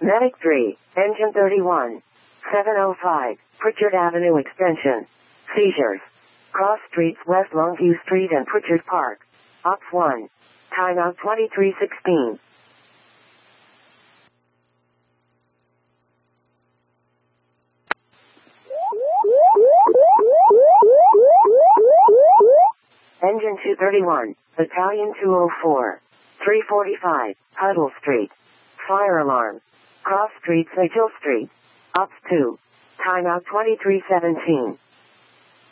Medic 3, Engine 31. 705, Pritchard Avenue Extension. Seizures. Cross streets West Longview Street and Pritchard Park. Ops 1. Timeout 2316. Engine 231, Battalion 204. 345, Huddle Street. Fire alarm. Cross streets Hill Street. Ops 2. Timeout 2317.